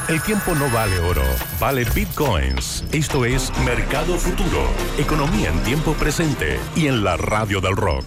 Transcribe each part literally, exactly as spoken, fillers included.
El tiempo no vale oro, vale bitcoins. Esto es Mercado Futuro, economía en tiempo presente y en la radio del rock.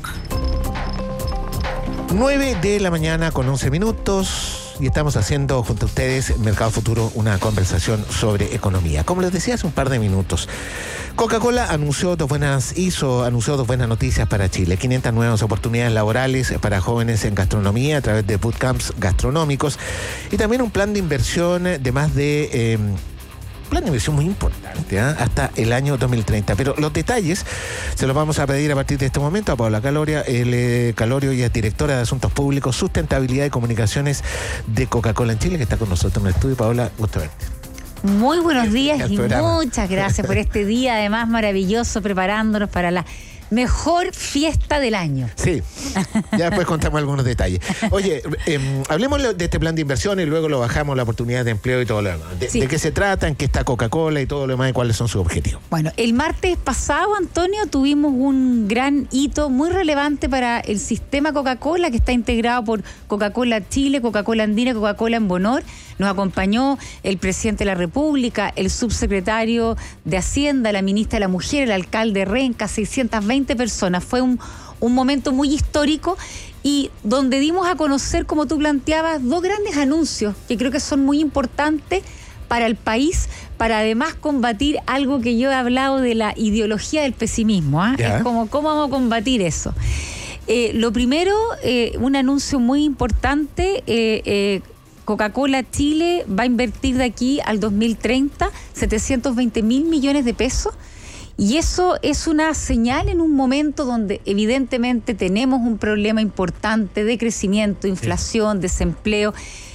nueve de la mañana con once minutos y estamos haciendo junto a ustedes Mercado Futuro una conversación sobre economía. Como les decía hace un par de minutos, Coca-Cola anunció dos buenas, hizo, anunció dos buenas noticias para Chile. quinientas nuevas oportunidades laborales para jóvenes en gastronomía a través de bootcamps gastronómicos y también un plan de inversión de más de... Eh, plan de inversión muy importante, ¿eh? hasta el año dos mil treinta. Pero los detalles se los vamos a pedir a partir de este momento a Paula Caloria. El, eh, Calorio, ella es directora de Asuntos Públicos, Sustentabilidad y Comunicaciones de Coca-Cola en Chile, que está con nosotros en el estudio. Paula, gusto verte. Muy buenos días y muchas gracias por este día, además maravilloso, preparándonos para la mejor fiesta del año. Sí, ya después contamos algunos detalles. Oye, eh, hablemos de este plan de inversión y luego lo bajamos, la oportunidad de empleo y todo lo demás. De, sí. ¿De qué se trata? ¿En qué está Coca-Cola y todo lo demás? ¿Y cuáles son sus objetivos? Bueno, el martes pasado, Antonio, tuvimos un gran hito muy relevante para el sistema Coca-Cola, que está integrado por Coca-Cola Chile, Coca-Cola Andina, Coca-Cola en Bonor. Nos acompañó el presidente de la República, el subsecretario de Hacienda, la ministra de la Mujer, el alcalde Renca, seiscientas veinte personas. Fue un, un momento muy histórico y donde dimos a conocer, como tú planteabas, dos grandes anuncios que creo que son muy importantes para el país, para además combatir algo que yo he hablado de la ideología del pesimismo. ¿eh? Es como, ¿cómo vamos a combatir eso? Eh, lo primero, eh, un anuncio muy importante, eh, eh, Coca-Cola Chile va a invertir de aquí al dos mil treinta setecientos veinte mil millones de pesos y eso es una señal en un momento donde evidentemente tenemos un problema importante de crecimiento, inflación, desempleo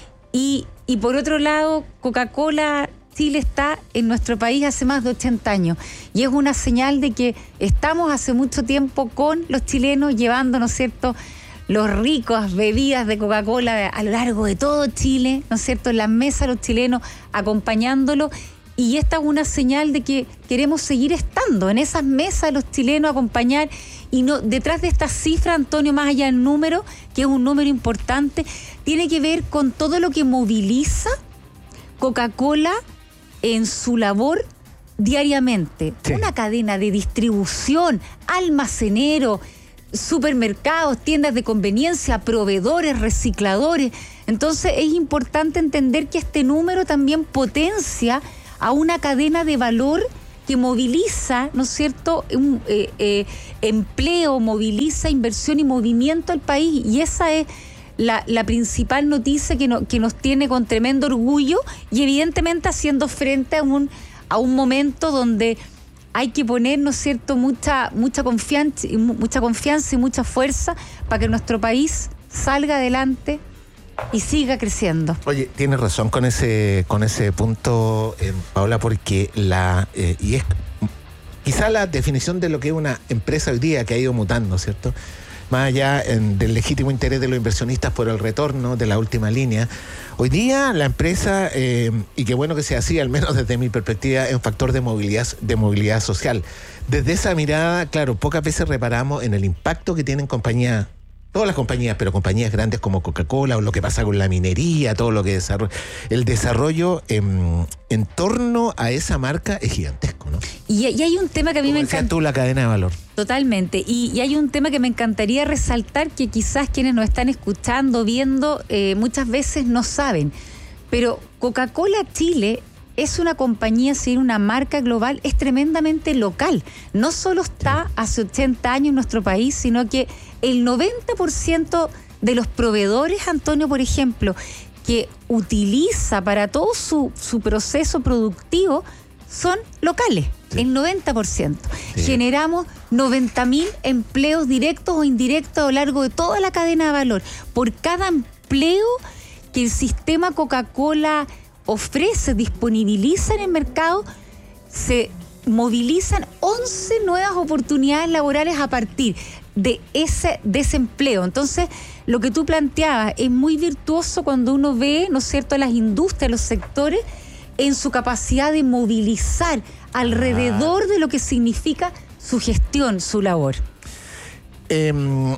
y, y por otro lado Coca-Cola Chile está en nuestro país hace más de ochenta años y es una señal de que estamos hace mucho tiempo con los chilenos llevando, ¿no es cierto?, los ricos bebidas de Coca-Cola a lo largo de todo Chile, ¿no es cierto?, en las mesas los chilenos acompañándolo, y esta es una señal de que queremos seguir estando en esas mesas los chilenos, acompañar, y no detrás de esta cifra, Antonio, más allá del número, que es un número importante, tiene que ver con todo lo que moviliza Coca-Cola en su labor diariamente. Sí. Una cadena de distribución, almacenero, supermercados, tiendas de conveniencia, proveedores, recicladores. Entonces es importante entender que este número también potencia a una cadena de valor que moviliza, ¿no es cierto?, un eh, eh, empleo, moviliza inversión y movimiento al país, y esa es la, la principal noticia que, no, que nos tiene con tremendo orgullo y evidentemente haciendo frente a un, a un momento donde hay que poner, ¿no es cierto?, mucha, mucha confianza, mucha confianza y mucha fuerza para que nuestro país salga adelante y siga creciendo. Oye, tienes razón con ese, con ese punto, eh, Paola, porque la eh, y es quizá la definición de lo que es una empresa hoy día que ha ido mutando, ¿cierto? Más allá en, del legítimo interés de los inversionistas por el retorno de la última línea. Hoy día la empresa, eh, y qué bueno que sea así, al menos desde mi perspectiva, es un factor de movilidad, de movilidad social. Desde esa mirada, claro, pocas veces reparamos en el impacto que tienen compañías, todas las compañías, pero compañías grandes como Coca-Cola, o lo que pasa con la minería, todo lo que desarrolla. El desarrollo en, en torno a esa marca es gigantesco, ¿no? Y, y hay un tema que a mí Como me decías encanta. tú, la cadena de valor. Totalmente. Y, y hay un tema que me encantaría resaltar, que quizás quienes nos están escuchando, viendo, eh, muchas veces no saben. Pero Coca-Cola Chile es una compañía, si una marca global, es tremendamente local. No solo está hace ochenta años en nuestro país, sino que el noventa por ciento de los proveedores, Antonio, por ejemplo, que utiliza para todo su, su proceso productivo, son locales. Sí. El noventa por ciento. Sí. Generamos noventa mil empleos directos o indirectos a lo largo de toda la cadena de valor. Por cada empleo que el sistema Coca-Cola ofrece, disponibiliza en el mercado, se movilizan once nuevas oportunidades laborales a partir de ese desempleo. Entonces, lo que tú planteabas es muy virtuoso cuando uno ve, ¿no es cierto?, las industrias, los sectores, en su capacidad de movilizar alrededor de lo que significa su gestión, su labor. Eh,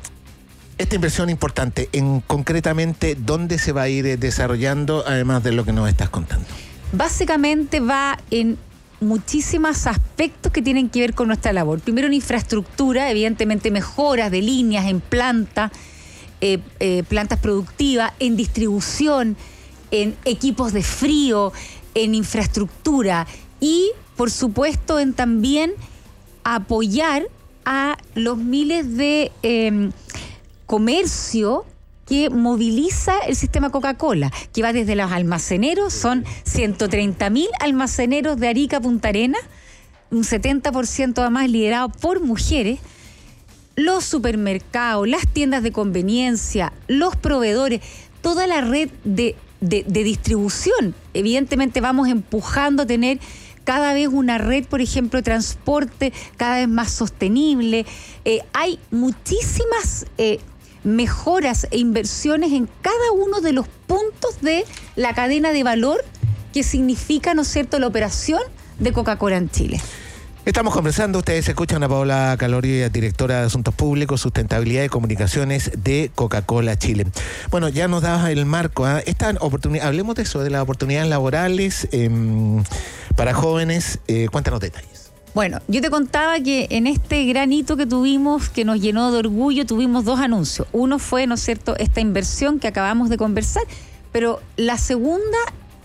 esta inversión importante, en concretamente, ¿dónde se va a ir desarrollando, además de lo que nos estás contando? básicamente va en muchísimos aspectos que tienen que ver con nuestra labor. Primero, en infraestructura, evidentemente mejoras de líneas en planta, eh, eh, plantas productivas, en distribución, en equipos de frío, en infraestructura y, por supuesto, en también apoyar a los miles de eh, comercio que moviliza el sistema Coca-Cola, que va desde los almaceneros, son ciento treinta mil almaceneros de Arica a Punta Arenas, un setenta por ciento además liderado por mujeres, los supermercados, las tiendas de conveniencia, los proveedores, toda la red de, de, de distribución. Evidentemente vamos empujando a tener cada vez una red, por ejemplo, de transporte cada vez más sostenible. Eh, hay muchísimas eh, mejoras e inversiones en cada uno de los puntos de la cadena de valor que significa, ¿no es cierto?, la operación de Coca-Cola en Chile. Estamos conversando, ustedes escuchan a Paola Calorio, directora de Asuntos Públicos, Sustentabilidad y Comunicaciones de Coca-Cola Chile. Bueno, ya nos da el marco, ¿eh? Esta oportunidad, hablemos de eso, de las oportunidades laborales eh, para jóvenes. Eh, cuéntanos detalles. Bueno, yo te contaba que en este gran hito que tuvimos, que nos llenó de orgullo, tuvimos dos anuncios. Uno fue, ¿no es cierto?, esta inversión que acabamos de conversar, pero la segunda,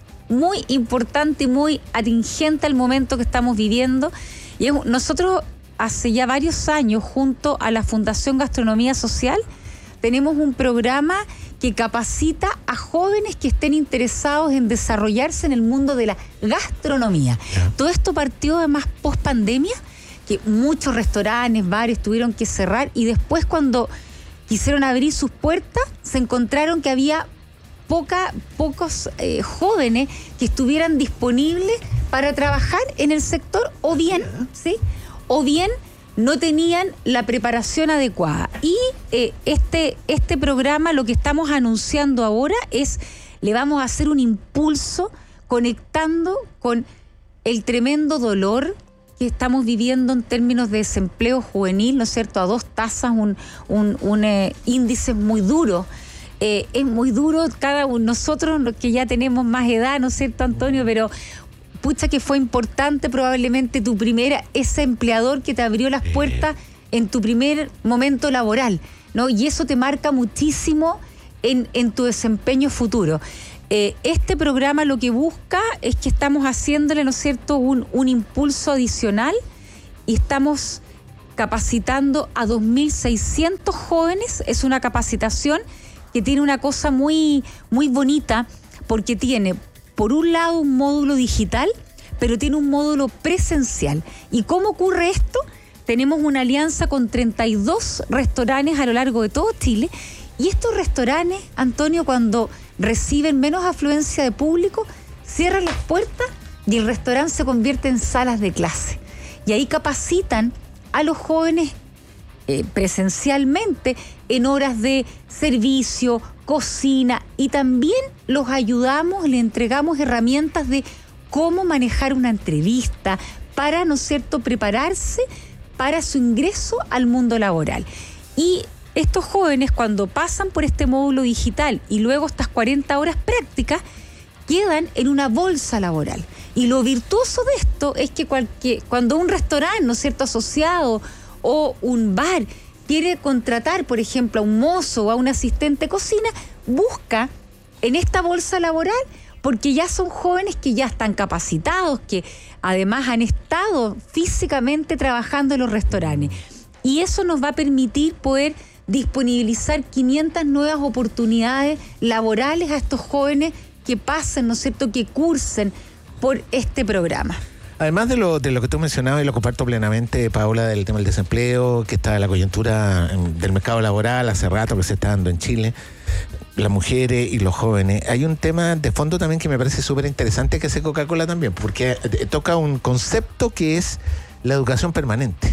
muy importante y muy atingente al momento que estamos viviendo. Y es, nosotros hace ya varios años, junto a la Fundación Gastronomía Social, tenemos un programa que capacita a jóvenes que estén interesados en desarrollarse en el mundo de la gastronomía. Yeah. Todo esto partió además post pandemia, que muchos restaurantes, bares tuvieron que cerrar, y después cuando quisieron abrir sus puertas, se encontraron que había poca, pocos eh, jóvenes que estuvieran disponibles para trabajar en el sector, o bien, ¿sí? O bien no tenían la preparación adecuada. Y eh, este, este programa, lo que estamos anunciando ahora es, le vamos a hacer un impulso conectando con el tremendo dolor que estamos viviendo en términos de desempleo juvenil, ¿no es cierto?, a dos tasas, un, un, un eh, índice muy duro. Eh, es muy duro, cada uno, nosotros que ya tenemos más edad, ¿no es cierto, Antonio? Pero pucha que fue importante probablemente tu primera, ese empleador que te abrió las puertas en tu primer momento laboral, ¿no? Y eso te marca muchísimo en, en tu desempeño futuro. Eh, este programa lo que busca es que estamos haciéndole, ¿no es cierto?, un, un impulso adicional, y estamos capacitando a dos mil seiscientos jóvenes. Es una capacitación que tiene una cosa muy, muy bonita, porque tiene, por un lado, un módulo digital, pero tiene un módulo presencial. ¿Y cómo ocurre esto? Tenemos una alianza con treinta y dos restaurantes a lo largo de todo Chile, y estos restaurantes, Antonio, cuando reciben menos afluencia de público, cierran las puertas y el restaurante se convierte en salas de clase. Y ahí capacitan a los jóvenes eh, presencialmente en horas de servicio, cocina, y también los ayudamos, le entregamos herramientas de cómo manejar una entrevista para, ¿no es cierto?, prepararse para su ingreso al mundo laboral. Y estos jóvenes, cuando pasan por este módulo digital y luego estas cuarenta horas prácticas, quedan en una bolsa laboral. Y lo virtuoso de esto es que cualquier, cuando un restaurante, ¿no es cierto?, asociado, o un bar quiere contratar, por ejemplo, a un mozo o a un asistente de cocina, busca en esta bolsa laboral, porque ya son jóvenes que ya están capacitados, que además han estado físicamente trabajando en los restaurantes. Y eso nos va a permitir poder disponibilizar quinientas nuevas oportunidades laborales a estos jóvenes que pasen, ¿no es cierto?, que cursen por este programa. Además de lo, de lo que tú mencionabas, y lo comparto plenamente, Paola, del tema del desempleo, que está la coyuntura del mercado laboral hace rato que se está dando en Chile, las mujeres y los jóvenes. Hay un tema de fondo también que me parece súper interesante que hace Coca-Cola también, porque toca un concepto que es la educación permanente,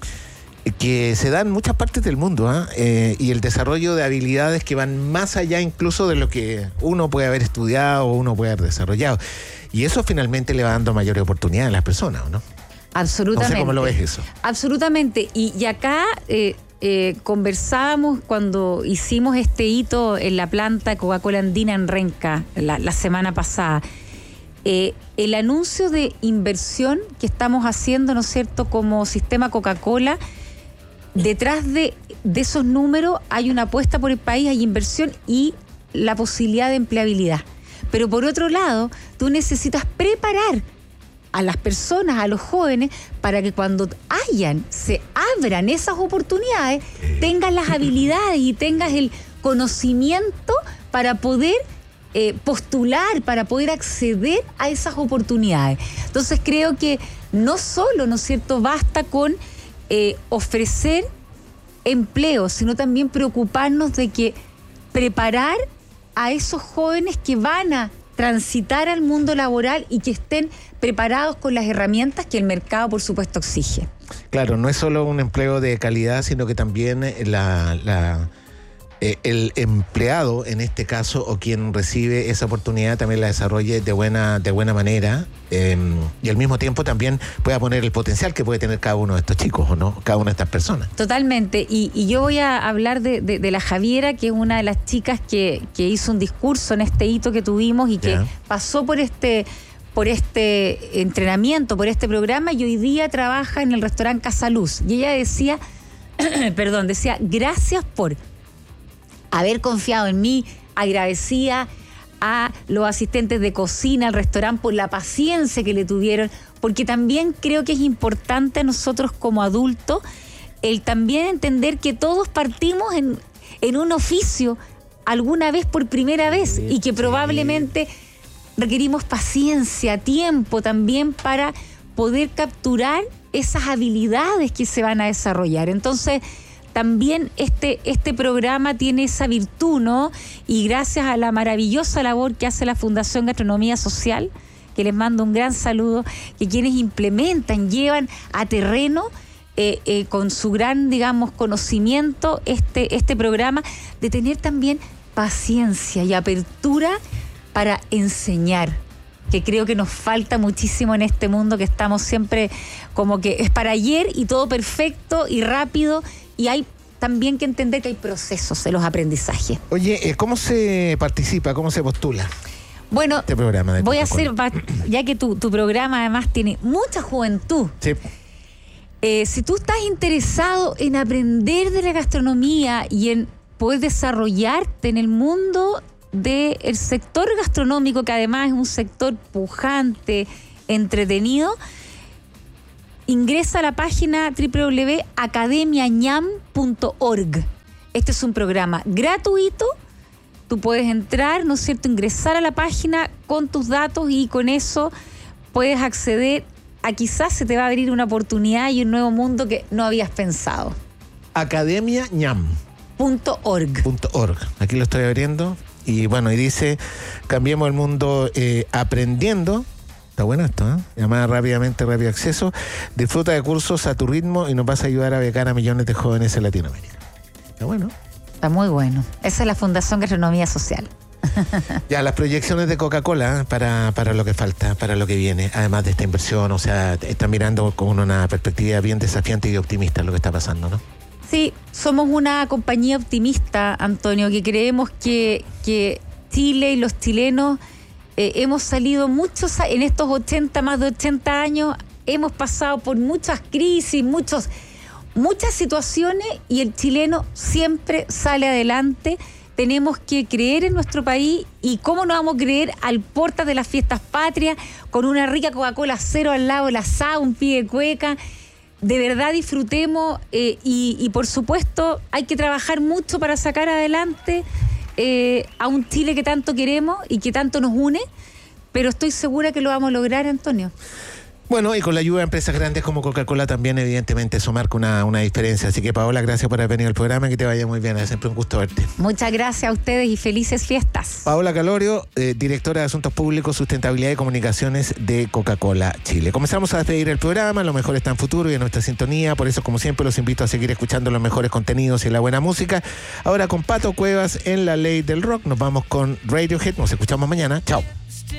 que se da en muchas partes del mundo, ¿eh? Eh, y el desarrollo de habilidades que van más allá incluso de lo que uno puede haber estudiado o uno puede haber desarrollado. Y eso finalmente le va dando mayores oportunidades a las personas, ¿o no? Absolutamente. No sé cómo lo ves eso. Absolutamente. Y, y acá eh, eh, conversábamos cuando hicimos este hito en la planta de Coca-Cola Andina en Renca la, la semana pasada. eh, el anuncio de inversión que estamos haciendo, ¿no es cierto?, como sistema Coca-Cola, detrás de, de esos números hay una apuesta por el país, hay inversión y la posibilidad de empleabilidad. Pero por otro lado, tú necesitas preparar a las personas, a los jóvenes, para que cuando hayan, se abran esas oportunidades, tengas las habilidades y tengas el conocimiento para poder eh, postular, para poder acceder a esas oportunidades. Entonces creo que no solo, ¿no es cierto?, basta con eh, ofrecer empleo, sino también preocuparnos de que preparar a esos jóvenes que van a transitar al mundo laboral y que estén preparados con las herramientas que el mercado, por supuesto, exige. Claro, no es solo un empleo de calidad, sino que también la, la, eh, el empleado, en este caso, o quien recibe esa oportunidad, también la desarrolle de buena, de buena manera eh, y al mismo tiempo también pueda poner el potencial que puede tener cada uno de estos chicos, ¿o no? Cada una de estas personas. Totalmente. Y, y yo voy a hablar de, de, de la Javiera, que es una de las chicas que, que hizo un discurso en este hito que tuvimos y que yeah. pasó por este... por este entrenamiento, por este programa, y hoy día trabaja en el restaurante Casaluz. Y ella decía, perdón, decía, gracias por haber confiado en mí, agradecía a los asistentes de cocina, al restaurante, por la paciencia que le tuvieron, porque también creo que es importante a nosotros como adultos el también entender que todos partimos en, en un oficio alguna vez por primera vez sí, y que probablemente... Sí. Requerimos paciencia, tiempo también para poder capturar esas habilidades que se van a desarrollar. Entonces, también este, este programa tiene esa virtud, ¿no? Y gracias a la maravillosa labor que hace la Fundación Gastronomía Social, que les mando un gran saludo, que quienes implementan, llevan a terreno eh, eh, con su gran, digamos, conocimiento este, este programa, de tener también paciencia y apertura para enseñar, que creo que nos falta muchísimo en este mundo, que estamos siempre como que es para ayer y todo perfecto y rápido, y hay también que entender que hay procesos en los aprendizajes. Oye, ¿cómo se participa, cómo se postula? Bueno, este programa de voy a hacer, ya que tu, tu programa además tiene mucha juventud. Sí. Eh, si tú estás interesado en aprender de la gastronomía y en poder desarrollarte en el mundo del sector gastronómico, que además es un sector pujante, entretenido, ingresa a la página doble u doble u doble u punto academia ñam punto org. Este es un programa gratuito. Tú puedes entrar, ¿no es cierto?, ingresar a la página con tus datos y con eso puedes acceder a, quizás se te va a abrir una oportunidad y un nuevo mundo que no habías pensado. academia ñam punto org. Punto org. Aquí lo estoy abriendo. Y bueno, y dice, cambiemos el mundo eh, aprendiendo. Está bueno esto, ¿eh? Llamada rápidamente, rápido acceso. Disfruta de cursos a tu ritmo y nos vas a ayudar a becar a millones de jóvenes en Latinoamérica. Está bueno. Está muy bueno. Esa es la Fundación Gastronomía Social. Ya, las proyecciones de Coca-Cola ¿eh? para, para lo que falta, para lo que viene, además de esta inversión, o sea, están mirando con una perspectiva bien desafiante y optimista lo que está pasando, ¿no? Sí, somos una compañía optimista, Antonio, que creemos que, que Chile y los chilenos eh, hemos salido muchos, en estos ochenta, más de ochenta años, hemos pasado por muchas crisis, muchos, muchas situaciones y el chileno siempre sale adelante. Tenemos que creer en nuestro país y cómo no vamos a creer al portas de las fiestas patrias con una rica Coca-Cola cero al lado, el asado, un pie de cueca. De verdad disfrutemos eh, y, y por supuesto hay que trabajar mucho para sacar adelante eh, a un Chile que tanto queremos y que tanto nos une, pero estoy segura que lo vamos a lograr, Antonio. Bueno, y con la ayuda de empresas grandes como Coca-Cola también, evidentemente, eso marca una, una diferencia. Así que, Paola, gracias por haber venido al programa y que te vaya muy bien. Es siempre un gusto verte. Muchas gracias a ustedes y felices fiestas. Paola Calorio, eh, directora de Asuntos Públicos, Sustentabilidad y Comunicaciones de Coca-Cola Chile. Comenzamos a despedir el programa, lo mejor está en futuro y en nuestra sintonía. Por eso, como siempre, los invito a seguir escuchando los mejores contenidos y la buena música. Ahora con Pato Cuevas en La Ley del Rock. Nos vamos con Radiohead. Nos escuchamos mañana. Chao.